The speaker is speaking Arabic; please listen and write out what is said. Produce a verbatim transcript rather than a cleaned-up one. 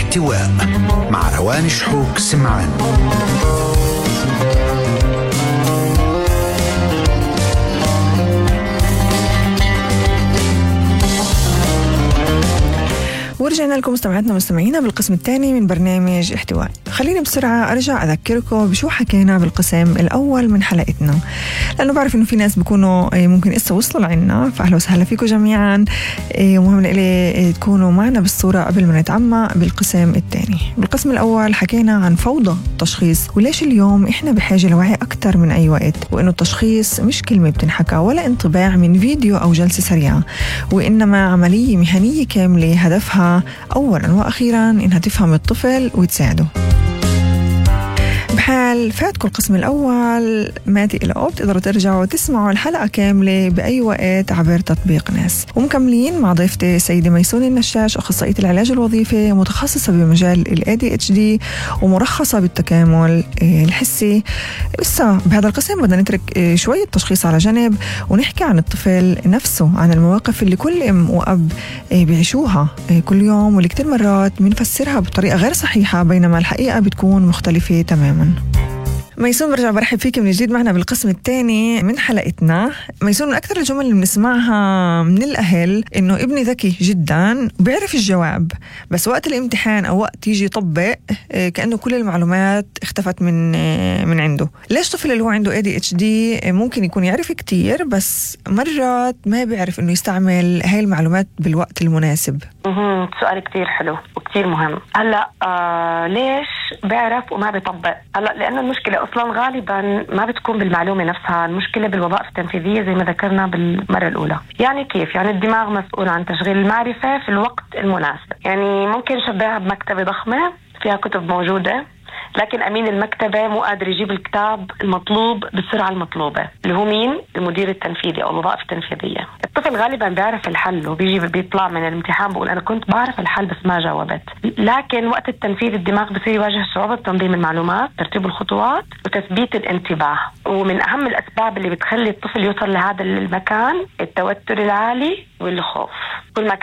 احتواء مع روان شحوك سمعان. ورجعنا لكم مستمعاتنا ومستمعينا بالقسم الثاني من برنامج احتواء. خليني بسرعة أرجع أذكركم بشو حكينا بالقسم الأول من حلقتنا، لأنه بعرف إنه في ناس بيكونوا ممكن إسا وصلوا لعنا، فأهلا وسهلا فيكم جميعا. ومهم لي تكونوا معنا بالصورة قبل ما نتعمق بالقسم الثاني. بالقسم الأول حكينا عن فوضى التشخيص، وليش اليوم إحنا بحاجة لوعي أكتر من أي وقت، وإنه التشخيص مش كلمة بتنحكى ولا انطباع من فيديو أو جلسة سريعة، وإنما عملية مهنية كاملة هدفها أولاً وأخيراً إنها تفهم الطفل وتساعده. بحال فاتكم القسم الأول ما تقلقوا، بتقدروا ترجعوا تسمعوا الحلقة كاملة بأي وقت عبر تطبيق ناس. ومكملين مع ضيفتي سيدة ميسون النشاش، أخصائية العلاج الوظيفي متخصصة بمجال ال إيه دي إتش دي ومرخصة بالتكامل الحسي. بس بهذا القسم بدنا نترك شوية تشخيص على جنب ونحكي عن الطفل نفسه، عن المواقف اللي كل أم وأب بيعيشوها كل يوم، واللي كتير مرات بنفسرها بطريقة غير صحيحة بينما الحقيقة بتكون مختلفة تماماً. ميسون برجع برحب فيك من جديد معنا بالقسم الثاني من حلقتنا. ميسون، من أكثر الجمل اللي بنسمعها من الأهل إنه ابني ذكي جدا وبيعرف الجواب، بس وقت الامتحان أو وقت يجي يطبق كأنه كل المعلومات اختفت من من عنده. ليش طفل اللي هو عنده إيه دي إتش دي ممكن يكون يعرف كتير بس مرات ما بيعرف إنه يستعمل هاي المعلومات بالوقت المناسب؟ اها سؤال كتير حلو وكتير مهم. هلا آه ليش بيعرف وما بيطبق؟ هلا لأنه المشكلة أصلا غالبا ما بتكون بالمعلومة نفسها، المشكلة بالوظائف التنفيذية زي ما ذكرنا بالمرة الأولى. يعني كيف؟ يعني الدماغ مسؤول عن تشغيل المعرفة في الوقت المناسب. يعني ممكن نشبهها بمكتبة ضخمة فيها كتب موجودة، لكن أمين المكتبة مو قادر يجيب الكتاب المطلوب بالسرعة المطلوبة، اللي هو مين؟ المدير التنفيذي أو الوظائف التنفيذية. الطفل غالبا بيعرف الحل وبيجي بيطلع من الامتحان بقول أنا كنت بعرف الحل بس ما جاوبت، لكن وقت التنفيذ الدماغ بصير يواجه صعوبة تنظيم المعلومات، ترتيب الخطوات، وتثبيت الانتباه. ومن أهم الأسباب اللي بتخلي الطفل يوصل لهذا المكان التوتر العالي والخوف. كل ما